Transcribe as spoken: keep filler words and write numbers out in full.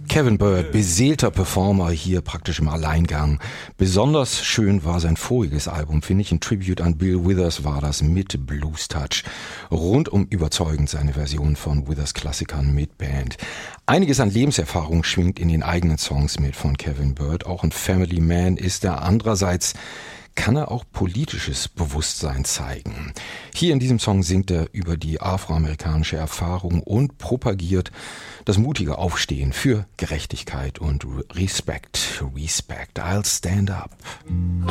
Kevin Byrd, beseelter Performer hier praktisch im Alleingang. Besonders schön war sein voriges Album, finde ich. Ein Tribute an Bill Withers war das mit Blues Touch. Rundum überzeugend seine Version von Withers Klassikern mit Band. Einiges an Lebenserfahrung schwingt in den eigenen Songs mit von Kevin Byrd. Auch ein Family Man ist er. Andererseits kann er auch politisches Bewusstsein zeigen. Hier in diesem Song singt er über die afroamerikanische Erfahrung und propagiert das mutige Aufstehen für Gerechtigkeit und Respect. Respect, I'll stand up.